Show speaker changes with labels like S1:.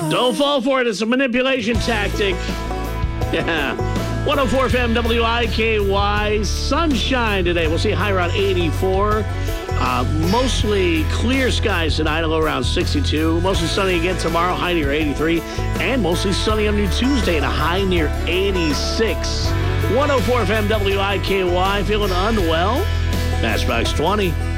S1: Don't fall for it. It's a manipulation tactic. Yeah. 104 FM WIKY. Sunshine today. We'll see high around 84. Mostly clear skies tonight, a low around 62. Mostly sunny again tomorrow, high near 83. And mostly sunny on New Tuesday and a high near 86. 104 FM WIKY. Feeling unwell? Matchbox 20.